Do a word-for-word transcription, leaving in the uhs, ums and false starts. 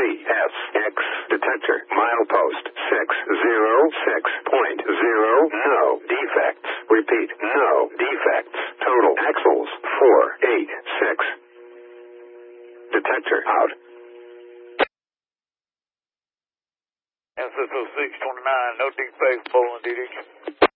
S X detector milepost six zero six point zero. No defects. Repeat, no defects. Total axles four eight six. Detector out. S S O six twenty-nine, no defects, Bowling D D.